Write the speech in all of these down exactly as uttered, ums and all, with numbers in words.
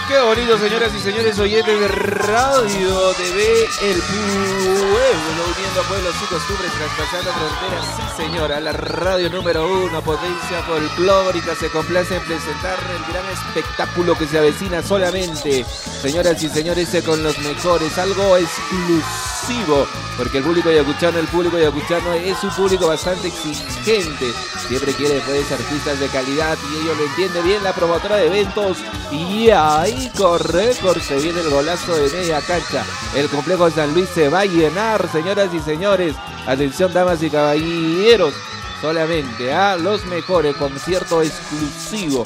Qué bonito, señoras y señores oyentes de Radio T V, el pueblo uniendo pueblos y costumbres, traspasando fronteras. Sí, señora, la radio número uno, potencia folclórica, se complace en presentar el gran espectáculo que se avecina solamente, señoras y señores, con los mejores, algo exclusivo, porque el público ayacuchano, el público ayacuchano es un público bastante exigente, siempre quiere pues artistas de calidad y ello lo entiende bien la promotora de eventos. Y ahí corre, corre, se viene el golazo de media cancha. El complejo San Luis se va a llenar, señoras y señores. Atención, damas y caballeros. Solamente a los mejores, concierto exclusivo.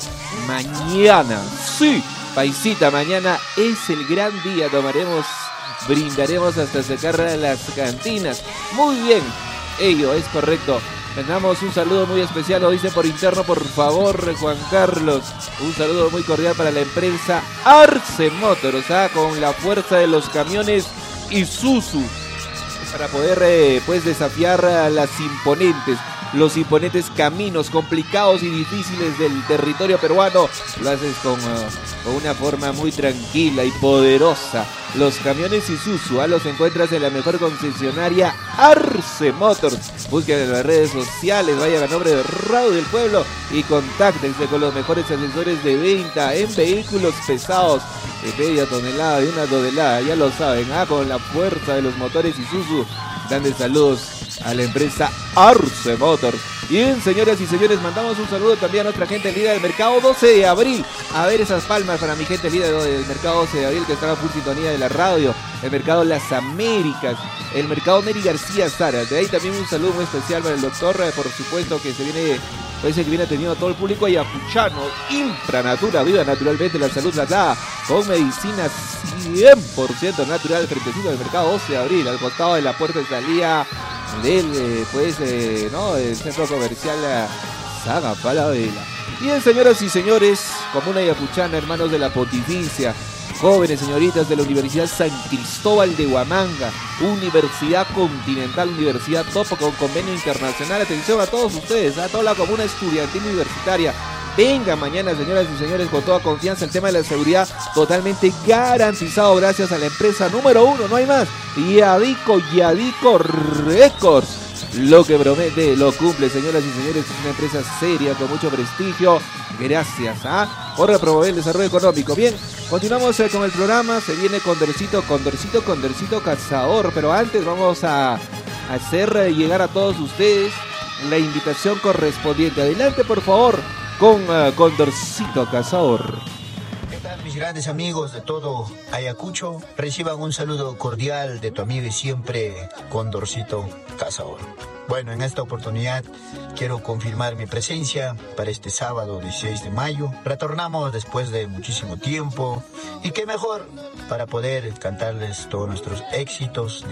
Mañana, sí, paisita, mañana es el gran día. Tomaremos, brindaremos hasta sacar las cantinas. Muy bien, ello es correcto. Mandamos un saludo muy especial, lo dice por interno, por favor, Juan Carlos. Un saludo muy cordial para la empresa Arce Motors, ¿ah? Con la fuerza de los camiones Isuzu, para poder eh, pues desafiar a las imponentes, los imponentes caminos complicados y difíciles del territorio peruano. Lo haces con, uh, con una forma muy tranquila y poderosa. Los camiones Isuzu, ¿ah? Los encuentras en la mejor concesionaria Arce Motors. Busquen en las redes sociales, vayan a nombre de Radio del Pueblo y contáctense con los mejores asesores de venta en vehículos pesados de media tonelada, de una tonelada, ya lo saben, ¿ah? Con la fuerza de los motores Isuzu. Grandes saludos a la empresa Arce Motors. Bien, señoras y señores, mandamos un saludo también a nuestra gente líder del mercado doce de abril. A ver esas palmas para mi gente líder del mercado doce de abril que está a full sintonía de la radio. El mercado Las Américas, el mercado Neri García Sara. De ahí también un saludo muy especial para el doctor, por supuesto, que se viene, pues que viene atendiendo a todo el público ayacuchano. Infranatura, viva naturalmente la salud la da con medicina cien por ciento natural, frentecito del mercado doce de abril, al costado de la puerta de salida del eh, pues eh, no el centro comercial Saga Palavela. Bien, señoras y señores, comuna ayacuchana, hermanos de la Pontificia, jóvenes señoritas de la Universidad San Cristóbal de Huamanga, Universidad Continental, Universidad Top con convenio internacional. Atención a todos ustedes, a toda la comuna estudiantil universitaria. Venga mañana, señoras y señores, con toda confianza. El tema de la seguridad totalmente garantizado gracias a la empresa número uno, no hay más, Yadico, Yadico Records. Lo que promete lo cumple, señoras y señores. Es una empresa seria, con mucho prestigio. Gracias ¿ah? por promover el desarrollo económico. Bien, continuamos eh, con el programa. Se viene Condorcito, Condorcito, Condorcito Cazador. Pero antes vamos a hacer eh, llegar a todos ustedes la invitación correspondiente. Adelante, por favor, con uh, Condorcito Cazador. ¿Qué tal, mis grandes amigos de todo Ayacucho? Reciban un saludo cordial de tu amigo y siempre Condorcito Cazador. Bueno, en esta oportunidad quiero confirmar mi presencia para este sábado dieciséis de mayo. Retornamos después de muchísimo tiempo y qué mejor para poder cantarles todos nuestros éxitos